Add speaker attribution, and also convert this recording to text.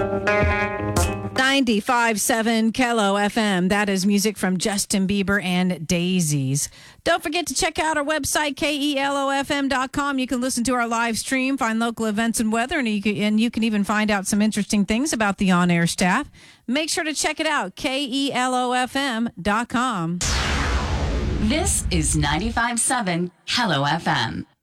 Speaker 1: 95.7 Kello FM. That is music from Justin Bieber and Daisies. Don't forget to check out our website, KELOFM.com. You can listen to our live stream, find local events and weather, and you can even find out some interesting things about the on-air staff. Make sure to check it out, KELOFM.com.
Speaker 2: This is 95.7 Hello FM.